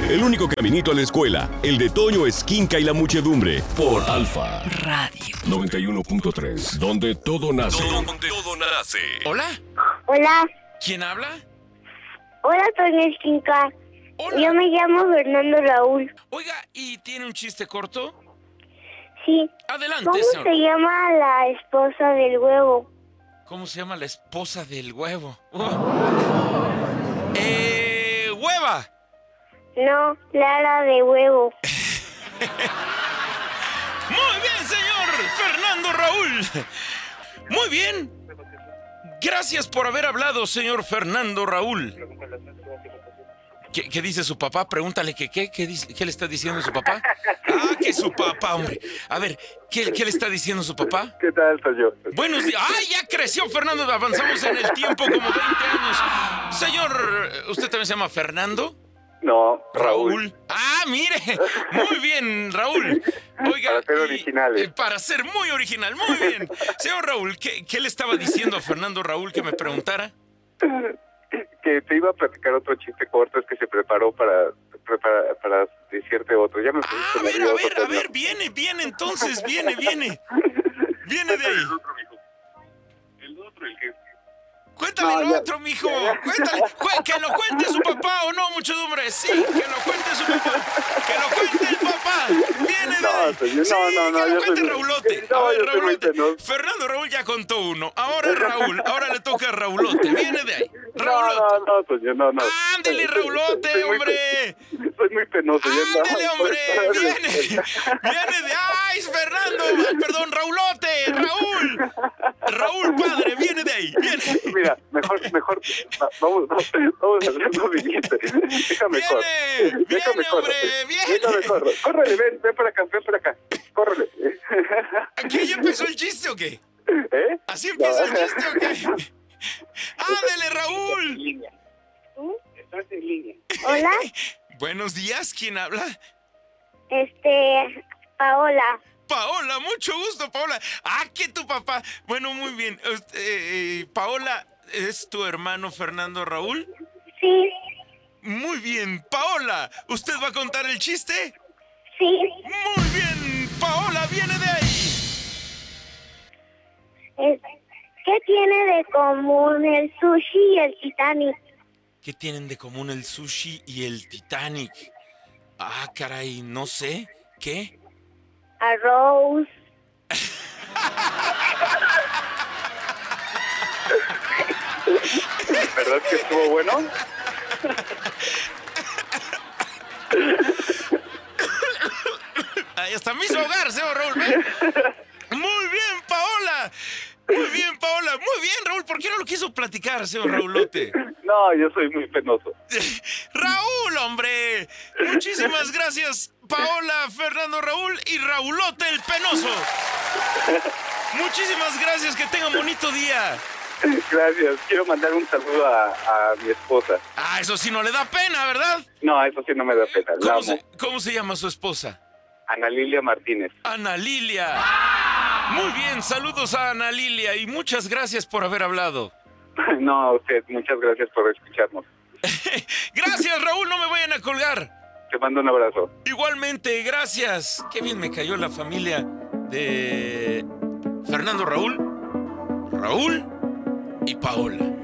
El único caminito a la escuela, el de Toño Esquinca y la muchedumbre, por Alfa Radio 91.3, donde todo nace. Donde todo nace. ¿Hola? Hola, ¿Quién habla? hola Toño Esquinca. Hola. Yo me llamo Fernando Raúl. Oiga, ¿y tiene un chiste corto? Sí. Adelante, ¿Cómo señor. se llama la esposa del huevo? ¿Cómo se llama la esposa del huevo? ¡Hueva! No, Clara de huevo. Muy bien, señor Fernando Raúl. Muy bien. Gracias por haber hablado, señor Fernando Raúl. ¿Qué dice su papá? Pregúntale ¿qué le está diciendo su papá? Ah, que su papá, hombre. A ver, ¿qué le está diciendo su papá? ¿Qué tal, soy yo? Buenos días. ¡Ay, ya creció Fernando! Avanzamos en el tiempo como 20 años. Señor, ¿usted también se llama Fernando? No, Raúl. Ah, mire. Muy bien, Raúl. Oiga, Para ser originales. Para ser muy original, muy bien. Señor Raúl, ¿qué le estaba diciendo a Fernando Raúl que me preguntara? Que te iba a platicar otro chiste corto, es que se preparó para decirte otro. Ya me Ah, a ver, viene entonces, viene. Viene de ahí. El otro, el que... Cuéntale No, el ya. otro, mijo. Cuéntale. Que lo cuente su papá o no, muchedumbre. Sí, que lo cuente su papá. Que lo cuente el papá. Viene de ahí. No, Sí, que lo yo cuente soy- Raulote. No, A ver, yo soy muy Raulote. penoso. Fernando Raúl ya contó uno. Ahora Raúl. Ahora le toca a Raulote. Viene de ahí. Raulote. No, Toño, no. Ándele, Raulote, Soy muy hombre. Soy muy penoso. Ándele, hombre. Viene de... ¡Ay, Fernando! Perdón, Raulote. Raúl, padre, viene de ahí. Viene. Mira, mejor, vamos a hacer lo siguiente. Déjame correr. Viene, hombre, viene. Déjame correr. Córrele, ven para acá. Córrele. ¿Aquí ya empezó el chiste o qué? ¿Eh? ¿Así empieza el chiste o qué? ¡Ándele, Raúl! Estás en línea. Hola, Buenos días, ¿quién habla? Paola. Paola, mucho gusto, Paola. Ah, que tu papá. Bueno, muy bien. Paola, ¿es tu hermano Fernando Raúl? Sí, Muy bien. Paola, ¿usted va a contar el chiste? sí. Muy bien. Paola, viene de ahí. ¿Qué tiene de común el sushi y el Titanic? ¿Qué tienen de común el sushi y el Titanic? Ah, caray, no sé. ¿Qué? Arroz. ¿Verdad que estuvo bueno? Ahí está, me hizo ahogar, señor Raúl. ¿Ven? Muy bien, Paola. Muy bien, Paola. Muy bien, Raúl. ¿Por qué no lo quiso platicar, señor Raulote? No, yo soy muy penoso. Raúl, hombre. Muchísimas gracias, Paola, Fernando Raúl y Raulote el Penoso. Muchísimas gracias. Que tengan bonito día. Gracias. Quiero mandar un saludo a mi esposa. Ah, eso sí no le da pena, ¿verdad? No, eso sí no me da pena. La amo. ¿Cómo se llama su esposa? Ana Lilia Martínez. Ana Lilia. Muy bien, saludos a Ana Lilia y muchas gracias por haber hablado. No, usted, muchas gracias por escucharnos. Gracias, Raúl, no me vayan a colgar. Te mando un abrazo. Igualmente, gracias. Qué bien me cayó la familia de Fernando Raúl y Paola.